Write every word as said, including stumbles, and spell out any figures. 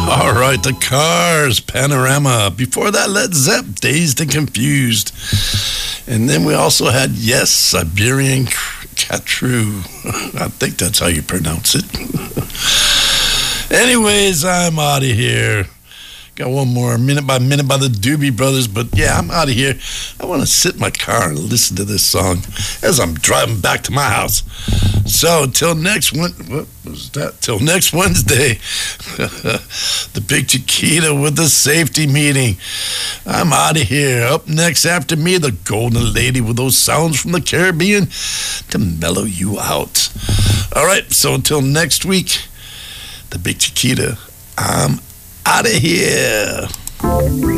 All right, the Cars, Panorama. Before that, Led Zepp, Dazed and Confused. And then we also had, yes, Siberian Catru. I think that's how you pronounce it. Anyways, I'm out of here. Got one more Minute by Minute by the Doobie Brothers, but yeah, I'm out of here. I want to sit in my car and listen to this song as I'm driving back to my house. So until next one, what was that? Till next Wednesday, the Big Chiquita with the safety meeting. I'm out of here. Up next after me, the Golden Lady with those sounds from the Caribbean to mellow you out. All right, so until next week, the Big Chiquita, I'm out of here.